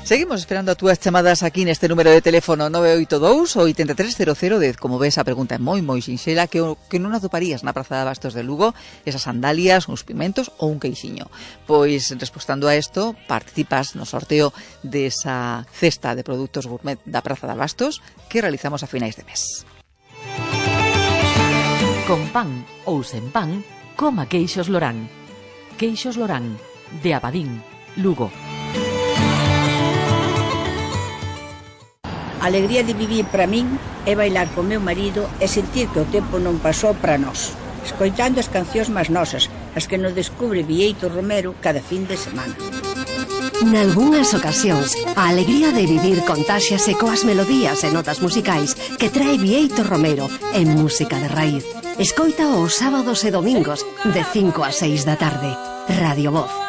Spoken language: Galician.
Seguimos esperando a túas chamadas aquí neste número de teléfono 982 830010. Como ves, a pregunta é moi sinxela, que non atoparías na Praza de Abastos de Lugo, esas sandalias, uns pimentos ou un queixiño. Pois, respostando a isto, participas no sorteo desa cesta de produtos gourmet da Praza de Abastos que realizamos a finais de mes. Con pan ou sen pan, coma queixos Lorán. Queixos Lorán, de Abadín, Lugo. A alegría de vivir para min é bailar con meu marido e sentir que o tempo non pasou para nós, escoitando as cancións máis nosas, as que nos descubre Bieito Romero cada fin de semana. Nalgúnas ocasións, a alegría de vivir contáxiase coas melodías e notas musicais que trae Bieito Romero en música de raíz. Escoita os sábados e domingos de 5 a 6 da tarde. Radio Voz.